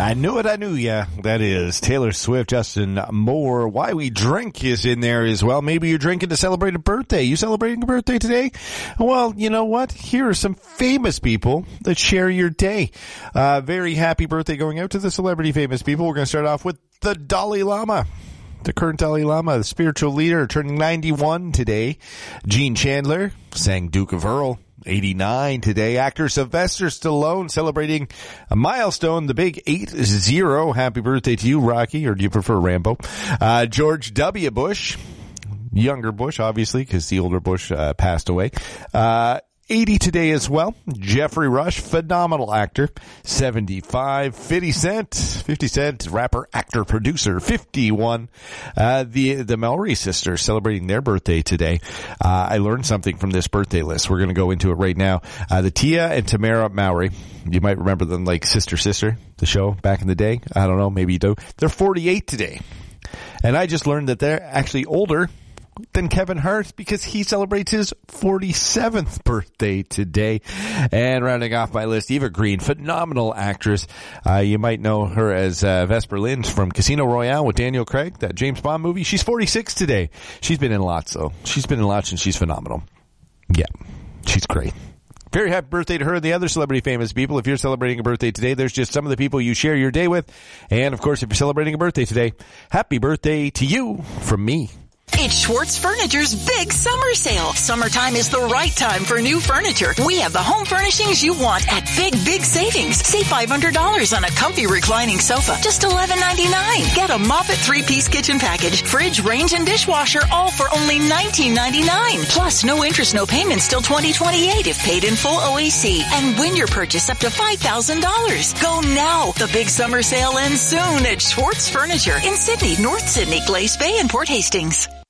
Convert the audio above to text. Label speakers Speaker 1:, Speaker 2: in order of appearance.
Speaker 1: I knew it, I knew ya. That is Taylor Swift, Justin Moore. Why We Drink is in there as well. Maybe you're drinking to celebrate a birthday. You celebrating a birthday today? Well, you know what? Here are some famous people that share your day. Very happy birthday going out to the celebrity famous people. We're going to start off with the Dalai Lama. The current Dalai Lama, the spiritual leader, turning 91 today. Gene Chandler sang Duke of Earl. 89 today. Actor Sylvester Stallone celebrating a milestone, the big 80. Happy birthday to you, Rocky, or do you prefer Rambo? George W. Bush, younger Bush, obviously, because the older Bush passed away. 80 today as well. Jeffrey Rush, phenomenal actor. 75. 50 Cent, rapper, actor, producer. 51. The Mallory sisters celebrating their birthday today. I learned something from this birthday list. We're going to go into it right now. The Tia and Tamara Mowry. You might remember them like Sister, the show back in the day. I don't know. Maybe you do. They're 48 today. And I just learned that they're actually older than Kevin Hart because he celebrates his 47th birthday today. And rounding off my list, Eva Green, phenomenal actress. You might know her as Vesper Lynd from Casino Royale with Daniel Craig, that James Bond movie. She's 46 today. She's been in lots, though. She's been in lots, and she's phenomenal. Yeah, she's great. Very happy birthday to her and the other celebrity famous people. If you're celebrating a birthday today, there's just some of the people you share your day with. And, of course, if you're celebrating a birthday today, happy birthday to you from me.
Speaker 2: It's Schwartz Furniture's big summer sale. Summertime is the right time for new furniture. We have the home furnishings you want at big savings. Save $500 on a comfy reclining sofa, just $11.99. Get a Moffett 3-piece kitchen package, fridge, range, and dishwasher, all for only $19.99. Plus, no interest, no payments till 2028 if paid in full OAC. And win your purchase up to $5,000. Go now. The big summer sale ends soon at Schwartz Furniture in Sydney, North Sydney, Glace Bay, and Port Hastings.